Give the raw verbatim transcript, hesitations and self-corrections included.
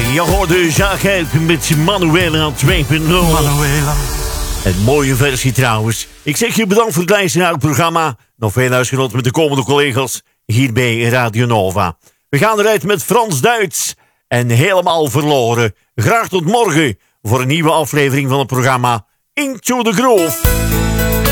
Je hoorde Jacques met Manuela twee punt nul. Manuela. Een mooie versie trouwens. Ik zeg je bedankt voor het luisteren naar het programma. Nog veel huisgenoten met de komende collega's hier bij Radio Nova. We gaan eruit met Frans-Duits en Helemaal Verloren. Graag tot morgen voor een nieuwe aflevering van het programma Into the Groove.